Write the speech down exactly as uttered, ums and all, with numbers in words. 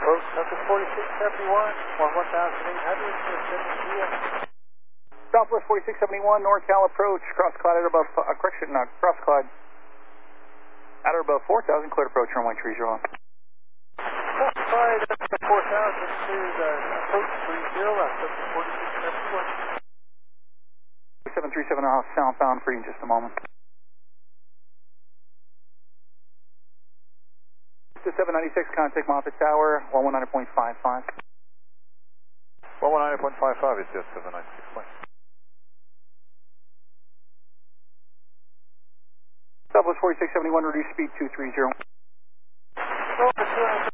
approach, Southwest forty-six seventy-one, one one thousand eight hundred, seven P M. Southwest forty-six seventy-one, NorCal approach, cross cloud at above, uh, correction, uh, cross cloud at or above four thousand, cleared approach, runway three zero. Cross cloud at four thousand, cleared uh, approach three zero, uh, Southwest forty-six seventy-one. seven three seven, uh, southbound for you in just a moment. To seven ninety-six, contact Moffett Tower, one one nine point five five. one one nine point five five is just seven ninety-six point. Southwest forty-six seventy-one, reduce speed two three zero. Over two hundred